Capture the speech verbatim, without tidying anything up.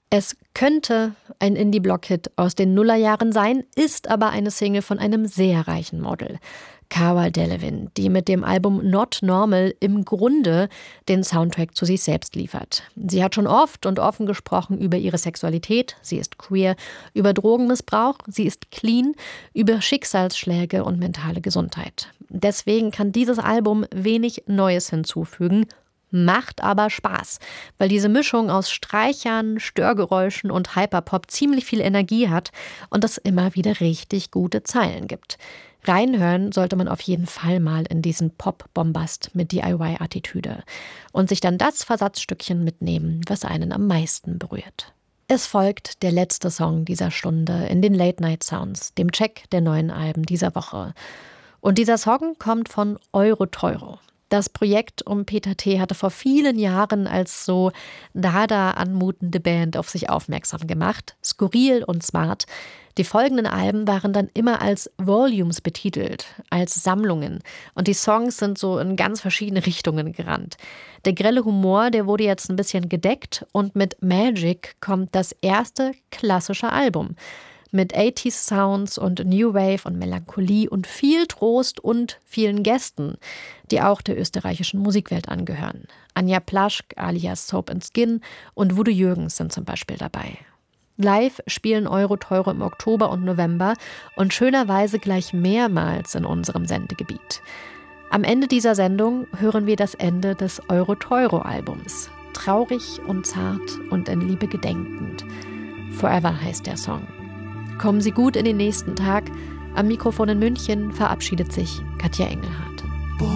Es könnte ein Indie-Block-Hit aus den Nullerjahren sein, ist aber eine Single von einem sehr reichen Model. Cara Delevingne, die mit dem Album Not Normal im Grunde den Soundtrack zu sich selbst liefert. Sie hat schon oft und offen gesprochen über ihre Sexualität, sie ist queer, über Drogenmissbrauch, sie ist clean, über Schicksalsschläge und mentale Gesundheit. Deswegen kann dieses Album wenig Neues hinzufügen, macht aber Spaß, weil diese Mischung aus Streichern, Störgeräuschen und Hyperpop ziemlich viel Energie hat und es immer wieder richtig gute Zeilen gibt. Reinhören sollte man auf jeden Fall mal in diesen Pop-Bombast mit D I Y-Attitüde und sich dann das Versatzstückchen mitnehmen, was einen am meisten berührt. Es folgt der letzte Song dieser Stunde in den Late Night Sounds, dem Check der neuen Alben dieser Woche. Und dieser Song kommt von Euro-Teuro. Das Projekt um Peter T. hatte vor vielen Jahren als so Dada anmutende Band auf sich aufmerksam gemacht. Skurril und smart. Die folgenden Alben waren dann immer als Volumes betitelt, als Sammlungen. Und die Songs sind so in ganz verschiedene Richtungen gerannt. Der grelle Humor, der wurde jetzt ein bisschen gedeckt. Und mit Magic kommt das erste klassische Album. Mit achtziger Sounds und New Wave und Melancholie und viel Trost und vielen Gästen, die auch der österreichischen Musikwelt angehören. Anja Plaschk alias Soap and Skin und Wudo Jürgens sind zum Beispiel dabei. Live spielen Euro-Teuro im Oktober und November und schönerweise gleich mehrmals in unserem Sendegebiet. Am Ende dieser Sendung hören wir das Ende des Euro-Teuro-Albums. Traurig und zart und in Liebe gedenkend. Forever heißt der Song. Kommen Sie gut in den nächsten Tag. Am Mikrofon in München verabschiedet sich Katja Engelhardt.